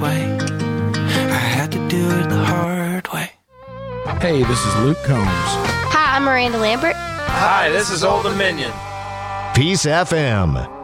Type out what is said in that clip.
way. I had to do it the hard way. Hey, this is Luke Combs. Hi, I'm Miranda Lambert. Hi, this is Old Dominion. Peace FM.